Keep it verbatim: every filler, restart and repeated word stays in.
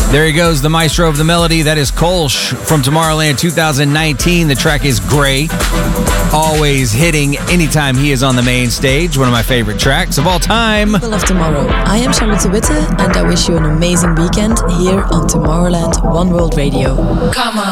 There he goes, the maestro of the melody. That is Kolsch from Tomorrowland two thousand nineteen. The track is Grey. Always hitting anytime he is on the main stage. One of my favorite tracks of all time. People of Tomorrow. I am Charlotte Witte, and I wish you an amazing weekend here on Tomorrowland One World Radio. Come on.